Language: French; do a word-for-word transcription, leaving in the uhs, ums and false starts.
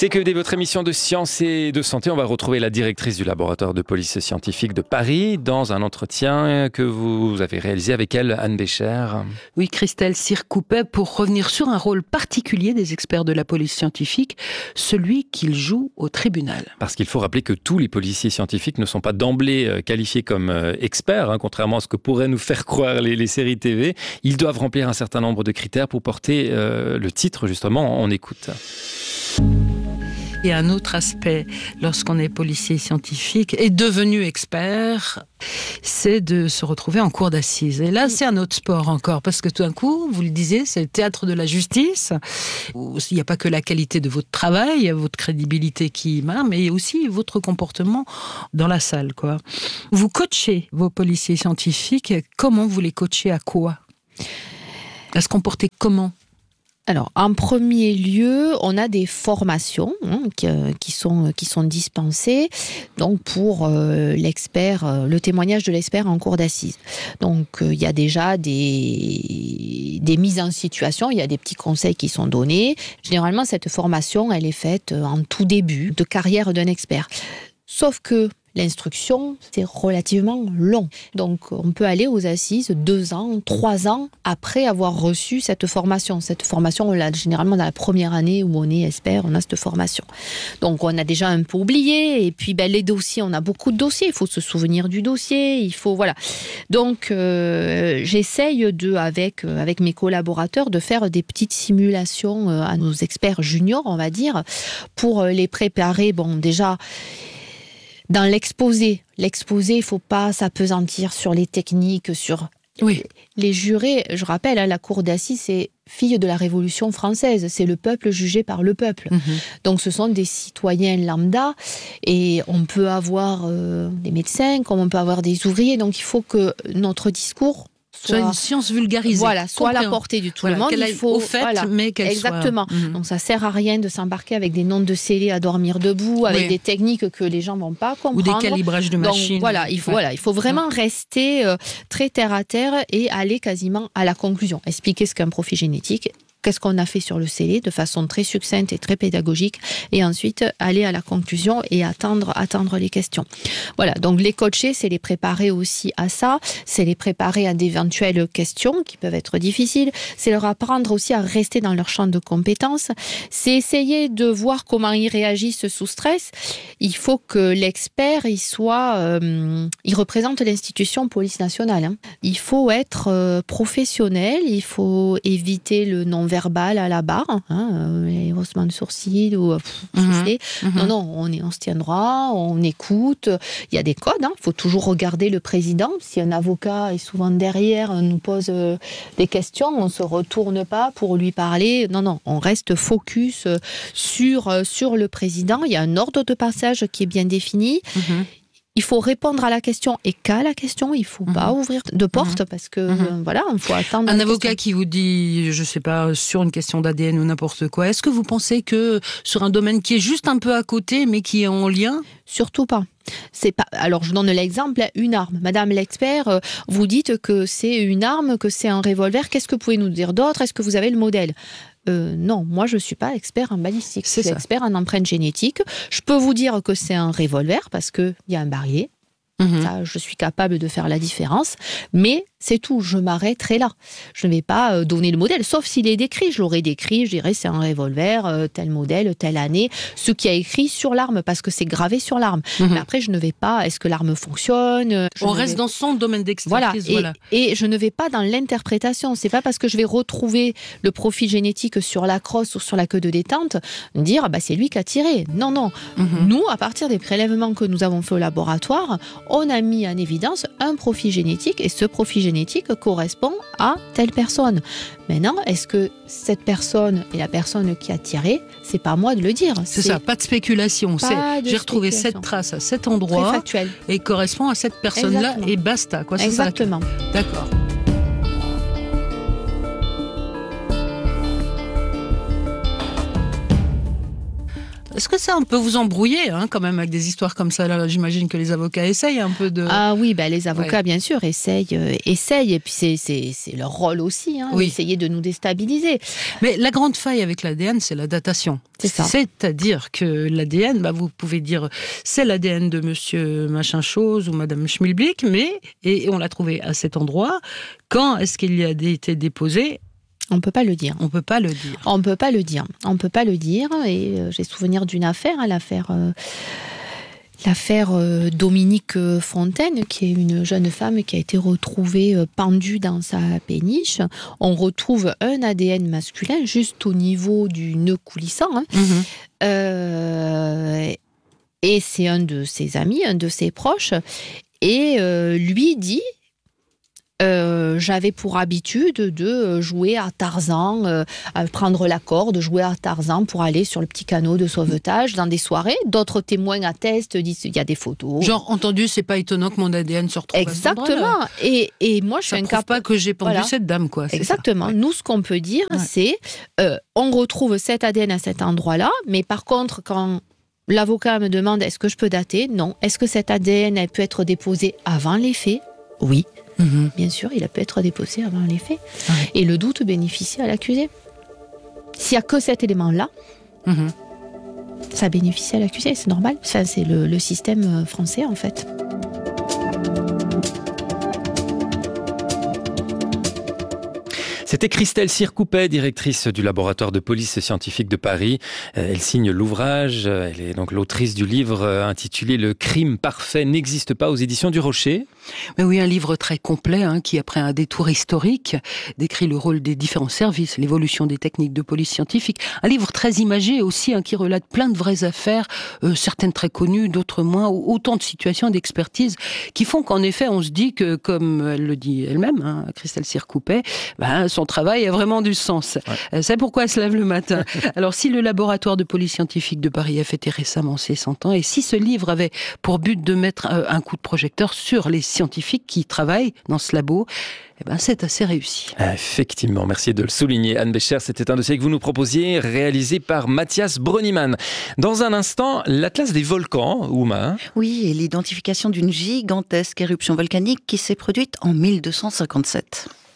C'est que dès votre émission de sciences et de santé, on va retrouver la directrice du laboratoire de police scientifique de Paris dans un entretien que vous avez réalisé avec elle, Anne Bécher. Oui, Christelle Circoupet, pour revenir sur un rôle particulier des experts de la police scientifique, celui qu'ils jouent au tribunal. Parce qu'il faut rappeler que tous les policiers scientifiques ne sont pas d'emblée qualifiés comme experts, hein, contrairement à ce que pourraient nous faire croire les, les séries T V. Ils doivent remplir un certain nombre de critères pour porter euh, le titre, justement, on écoute. Il y a un autre aspect lorsqu'on est policier scientifique et devenu expert, c'est de se retrouver en cour d'assises. Et là, c'est un autre sport encore, parce que tout d'un coup, vous le disiez, c'est le théâtre de la justice. Il n'y a pas que la qualité de votre travail, votre crédibilité qui marche, mais aussi votre comportement dans la salle, quoi. Vous coachez vos policiers scientifiques. Comment vous les coachez à quoi ? À se comporter comment ? Alors, en premier lieu, on a des formations hein, qui, qui, sont, qui sont dispensées donc pour euh, l'expert, euh, le témoignage de l'expert en cour d'assises. Donc, euh, il y a déjà des, des mises en situation, il y a des petits conseils qui sont donnés. Généralement, cette formation, elle est faite en tout début de carrière d'un expert. Sauf que l'instruction, c'est relativement long. Donc, on peut aller aux assises deux ans, trois ans après avoir reçu cette formation. Cette formation, on l'a généralement dans la première année où on est expert, on a cette formation. Donc, on a déjà un peu oublié. Et puis, ben, les dossiers, on a beaucoup de dossiers. Il faut se souvenir du dossier. Il faut, voilà. Donc, euh, j'essaye de, avec, avec mes collaborateurs, de faire des petites simulations à nos experts juniors, on va dire, pour les préparer. Bon, déjà, dans l'exposé, l'exposé, il ne faut pas s'appesantir sur les techniques, sur oui. les jurés. Je rappelle, hein, la cour d'assises, c'est fille de la Révolution française. C'est le peuple jugé par le peuple. Mmh. Donc, ce sont des citoyens lambda. Et on peut avoir euh, des médecins, comme on peut avoir des ouvriers. Donc, il faut que notre discours soit une science vulgarisée. Voilà, soit à la portée de tout voilà, le monde. Qu'elle il faut, au fait, voilà, mais qu'elle exactement. soit... Mmh. Donc, ça sert à rien de s'embarquer avec des noms de scellés à dormir debout, avec oui. des techniques que les gens vont pas comprendre. Ou des calibrages de machines. Donc, voilà, il faut, ouais. voilà, il faut vraiment mmh. rester euh, très terre à terre et aller quasiment à la conclusion. Expliquer ce qu'est un profil génétique. Qu'est-ce qu'on a fait sur le scellé de façon très succincte et très pédagogique, et ensuite aller à la conclusion et attendre, attendre les questions. Voilà, donc les coacher, c'est les préparer aussi à ça, c'est les préparer à d'éventuelles questions qui peuvent être difficiles, c'est leur apprendre aussi à rester dans leur champ de compétences, c'est essayer de voir comment ils réagissent sous stress. Il faut que l'expert, il soit, euh, il représente l'institution police nationale. Hein. Il faut être euh, professionnel, il faut éviter le non verbal à la barre, hein, les haussements de sourcils ou pff, souffler. Mmh. Non, non, on, est, on se tient droit, on écoute. Il y a des codes, il hein. faut toujours regarder le président. Si un avocat est souvent derrière, nous pose euh, des questions, on ne se retourne pas pour lui parler. Non, non, on reste focus sur, euh, sur le président. Il y a un ordre de passage qui est bien défini. Mmh. Il faut répondre à la question et qu'à la question, il ne faut mmh. pas ouvrir de porte mmh. parce que mmh. euh, voilà, il faut attendre. Un avocat question. Qui vous dit, je ne sais pas, sur une question d'A D N ou n'importe quoi, est-ce que vous pensez que sur un domaine qui est juste un peu à côté mais qui est en lien ? Surtout pas. C'est pas. Alors, je donne l'exemple, une arme. Madame l'expert, vous dites que c'est une arme, que c'est un revolver. Qu'est-ce que vous pouvez nous dire d'autre ? Est-ce que vous avez le modèle ? Euh, non, moi je ne suis pas expert en balistique, je suis expert en empreinte génétique. Je peux vous dire que c'est un revolver parce qu'il y a un barillet. Mmh. Ça, je suis capable de faire la différence. Mais c'est tout, je m'arrêterai là. Je ne vais pas euh, donner le modèle, sauf s'il est décrit. Je l'aurais décrit, je dirais c'est un revolver, euh, tel modèle, telle année, ce qui a écrit sur l'arme, parce que c'est gravé sur l'arme. Mmh. Mais après, je ne vais pas, est-ce que l'arme fonctionne ? On reste vais... dans son domaine d'expertise. Voilà. voilà. Et, et je ne vais pas dans l'interprétation. C'est pas parce que je vais retrouver le profil génétique sur la crosse ou sur la queue de détente, dire bah, c'est lui qui a tiré. Non, non. Mmh. Nous, à partir des prélèvements que nous avons fait au laboratoire, on a mis en évidence un profil génétique, et ce profil génétique correspond à telle personne. Maintenant, est-ce que cette personne est la personne qui a tiré ? C'est pas à moi de le dire. C'est, c'est ça, pas de spéculation. Pas c'est, de j'ai retrouvé spéculation. Cette trace à cet endroit. Très factuel. Et correspond à cette personne-là. Exactement. Et basta. Quoi, c'est Exactement. Ça, d'accord. Est-ce que ça, on peut vous embrouiller hein, quand même avec des histoires comme ça là, j'imagine que les avocats essayent un peu de... Ah oui, bah, les avocats, ouais. bien sûr, essayent, euh, essayent. Et puis, c'est, c'est, c'est leur rôle aussi, hein, oui. d'essayer de nous déstabiliser. Mais la grande faille avec l'A D N, c'est la datation. C'est ça. C'est-à-dire que l'A D N, bah, vous pouvez dire, c'est l'A D N de monsieur machin chose ou madame Schmilblick, mais, et on l'a trouvé à cet endroit. Quand est-ce qu'il y a été déposé ? On ne peut pas le dire. On ne peut pas le dire. On ne peut pas le dire. On ne peut pas le dire. Et euh, j'ai souvenir d'une affaire, hein, l'affaire, euh, l'affaire euh, Dominique Fontaine, qui est une jeune femme qui a été retrouvée euh, pendue dans sa péniche. On retrouve un A D N masculin juste au niveau du nœud coulissant. Hein. Mm-hmm. Euh, et c'est un de ses amis, un de ses proches. Et euh, lui dit... Euh, j'avais pour habitude de jouer à Tarzan, euh, à prendre la corde, jouer à Tarzan pour aller sur le petit canot de sauvetage dans des soirées. D'autres témoins attestent, disent il y a des photos. Genre, entendu, c'est pas étonnant que mon A D N se retrouve Exactement. à cet endroit-là. Et, et moi, je ça suis incapable. Ça prouve pas que j'ai pendu voilà. cette dame, quoi. C'est Exactement. Ça. Ouais. Nous, ce qu'on peut dire, ouais. c'est euh, on retrouve cet A D N à cet endroit-là, mais par contre, quand l'avocat me demande est-ce que je peux dater ? Non. Est-ce que cet A D N elle peut être déposé avant les faits ? Oui. Mmh. Bien sûr, il a pu être déposé avant les faits. Ouais. Et le doute bénéficie à l'accusé. S'il n'y a que cet élément-là, mmh. ça bénéficie à l'accusé, c'est normal. Enfin, c'est le, le système français, en fait. C'était Christelle Sircoupet, directrice du laboratoire de police scientifique de Paris. Elle signe l'ouvrage. Elle est donc l'autrice du livre intitulé « Le crime parfait n'existe pas » aux éditions du Rocher. Mais oui, un livre très complet hein, qui, après un détour historique, décrit le rôle des différents services, l'évolution des techniques de police scientifique. Un livre très imagé aussi hein, qui relate plein de vraies affaires, euh, certaines très connues, d'autres moins, autant de situations d'expertise qui font qu'en effet, on se dit que, comme elle le dit elle-même, hein, Christelle Sircoupet, ben, son travail a vraiment du sens. Ouais. C'est pourquoi elle se lève le matin. Alors, si le laboratoire de police scientifique de Paris a fêté récemment ses cent ans, et si ce livre avait pour but de mettre un coup de projecteur sur les scientifiques qui travaillent dans ce labo, eh ben, c'est assez réussi. Effectivement, merci de le souligner. Anne Bécher, c'était un dossier que vous nous proposiez, réalisé par Mathias Brönnimann. Dans un instant, l'Atlas des volcans, Ouma. Oui, et l'identification d'une gigantesque éruption volcanique qui s'est produite en mille deux cent cinquante-sept.